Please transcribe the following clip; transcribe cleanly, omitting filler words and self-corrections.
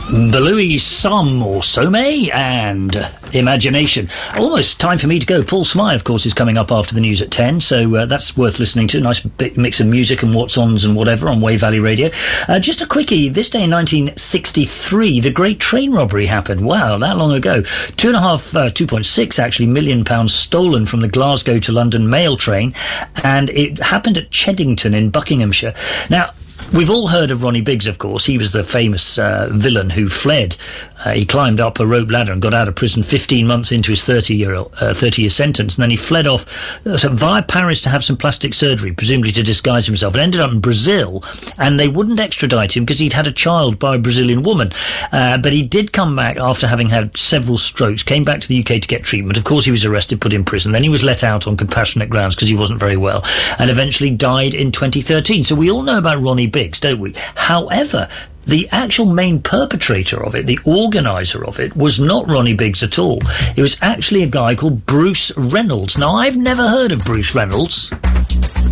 The Louis Some or Some and Imagination. Almost time for me to go. Paul Smythe, of course, is coming up after the news at 10, so that's worth listening to. Nice big mix of music and what's-ons and whatever on Wave Valley Radio. Just a quickie. This day in 1963, the Great Train Robbery happened. Wow, that long ago. 2.6 actually million pounds stolen from the Glasgow to London mail train, and it happened at Cheddington in Buckinghamshire. Now, we've all heard of Ronnie Biggs, of course. He was the famous villain who fled. He climbed up a rope ladder and got out of prison 15 months into his 30-year sentence, and then he fled off via Paris to have some plastic surgery, presumably to disguise himself, and ended up in Brazil, and they wouldn't extradite him because he'd had a child by a Brazilian woman. But he did come back after having had several strokes, came back to the UK to get treatment. Of course, he was arrested, put in prison. Then he was let out on compassionate grounds because he wasn't very well, and eventually died in 2013. So we all know about Ronnie Biggs, don't we? However, the actual main perpetrator of it, the organiser of it, was not Ronnie Biggs at all. It was actually a guy called Bruce Reynolds. Now, I've never heard of Bruce Reynolds.